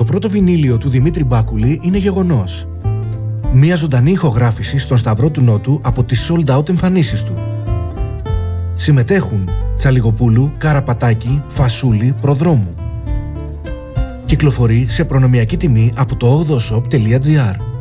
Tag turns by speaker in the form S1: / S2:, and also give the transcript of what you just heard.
S1: Το πρώτο βινίλιο του Δημήτρη Μπάκουλη είναι γεγονός. Μία ζωντανή ηχογράφηση στον Σταυρό του Νότου από τις sold out εμφανίσεις του. Συμμετέχουν Τσαλιγοπούλου, Καραπατάκη, Φασούλη, Προδρόμου. Κυκλοφορεί σε προνομιακή τιμή από το 8shop.gr.